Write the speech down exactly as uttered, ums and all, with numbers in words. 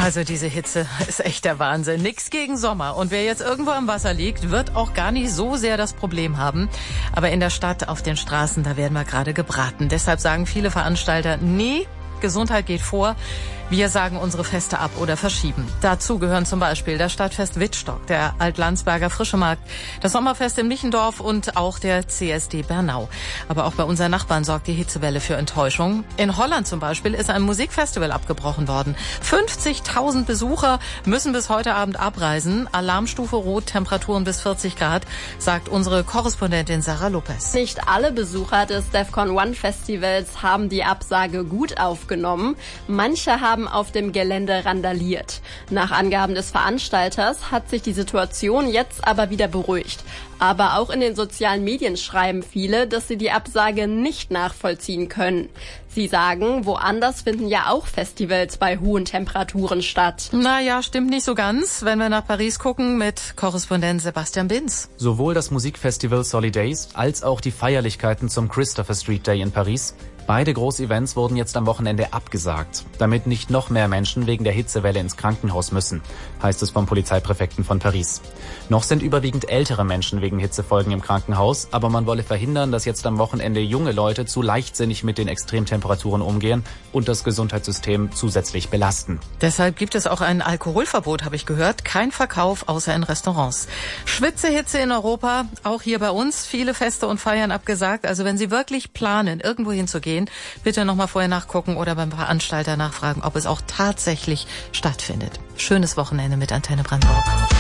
Also diese Hitze ist echt der Wahnsinn. Nix gegen Sommer. Und wer jetzt irgendwo am Wasser liegt, wird auch gar nicht so sehr das Problem haben. Aber in der Stadt, auf den Straßen, da werden wir gerade gebraten. Deshalb sagen viele Veranstalter, nee, Gesundheit geht vor. Wir sagen unsere Feste ab oder verschieben. Dazu gehören zum Beispiel das Stadtfest Wittstock, der Altlandsberger Frischemarkt, das Sommerfest im Lichendorf und auch der C S D Bernau. Aber auch bei unseren Nachbarn sorgt die Hitzewelle für Enttäuschung. In Holland zum Beispiel ist ein Musikfestival abgebrochen worden. fünfzigtausend Besucher müssen bis heute Abend abreisen. Alarmstufe Rot, Temperaturen bis vierzig Grad, sagt unsere Korrespondentin Sarah Lopez. Nicht alle Besucher des DEFCON One Festivals haben die Absage gut aufgenommen. Manche haben auf dem Gelände randaliert. Nach Angaben des Veranstalters hat sich die Situation jetzt aber wieder beruhigt. Aber auch in den sozialen Medien schreiben viele, dass sie die Absage nicht nachvollziehen können. Sie sagen, woanders finden ja auch Festivals bei hohen Temperaturen statt. Naja, stimmt nicht so ganz, wenn wir nach Paris gucken mit Korrespondent Sebastian Binz. Sowohl das Musikfestival Solidays als auch die Feierlichkeiten zum Christopher Street Day in Paris. Beide Großevents wurden jetzt am Wochenende abgesagt, damit nicht noch mehr Menschen wegen der Hitzewelle ins Krankenhaus müssen, heißt es vom Polizeipräfekten von Paris. Noch sind überwiegend ältere Menschen wegen Hitzefolgen im Krankenhaus, aber man wolle verhindern, dass jetzt am Wochenende junge Leute zu leichtsinnig mit den Extremtemperaturen umgehen und das Gesundheitssystem zusätzlich belasten. Deshalb gibt es auch ein Alkoholverbot, habe ich gehört. Kein Verkauf außer in Restaurants. Schwitzehitze in Europa, auch hier bei uns. Viele Feste und Feiern abgesagt. Also wenn Sie wirklich planen, irgendwo hinzugehen, bitte nochmal vorher nachgucken oder beim Veranstalter nachfragen, ob es auch tatsächlich stattfindet. Schönes Wochenende mit Antenne Brandenburg.